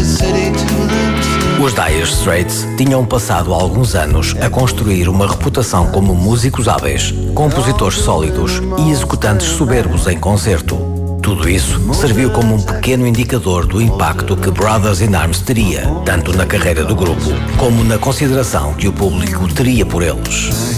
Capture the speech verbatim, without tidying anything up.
Os Dire Straits tinham passado alguns anos a construir uma reputação como músicos hábeis, compositores sólidos e executantes soberbos em concerto. Tudo isso serviu como um pequeno indicador do impacto que Brothers in Arms teria, tanto na carreira do grupo, como na consideração que o público teria por eles.